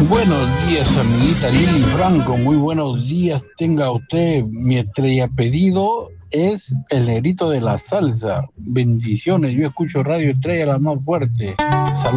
Buenos días, amiguita Lili Franco. Muy buenos días. Tenga usted mi estrella pedido. Es el negrito de la salsa. Bendiciones. Yo escucho Radio Estrella, la más fuerte. Saludos.